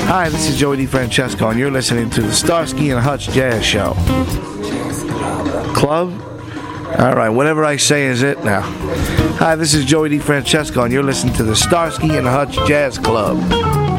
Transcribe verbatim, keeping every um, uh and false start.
Hi, this is Joey DeFrancesco, and you're listening to the Starsky and Hutch Jazz Show. Club? All right, whatever I say is it now. Hi, this is Joey DeFrancesco, and you're listening to the Starsky and Hutch Jazz Club.